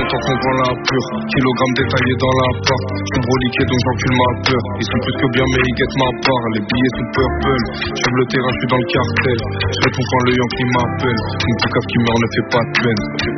longtemps qu'on vend la pure. Kilogramme détaillé dans la part. J'suis broliqué donc j'encule ma peur. Ils sont plus que bien mais ils guettent ma part. Les billets sont purple. Sur le terrain j'suis dans le cartel. J'réponds quand le Yankee m'appelle. Une poucave qui meurt ne fait pas de peine.